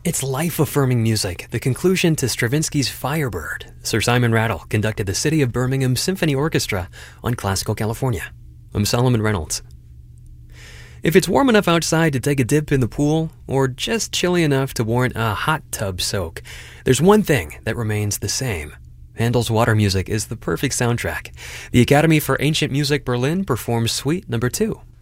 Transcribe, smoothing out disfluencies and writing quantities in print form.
It's life-affirming music, the conclusion to Stravinsky's Firebird. Sir Simon Rattle conducted the City of Birmingham Symphony Orchestra on Classical California. I'm Solomon Reynolds. If it's warm enough outside to take a dip in the pool, or just chilly enough to warrant a hot tub soak, there's one thing that remains the same. Handel's water music is the perfect soundtrack. The Academy for Ancient Music Berlin performs Suite No. 2.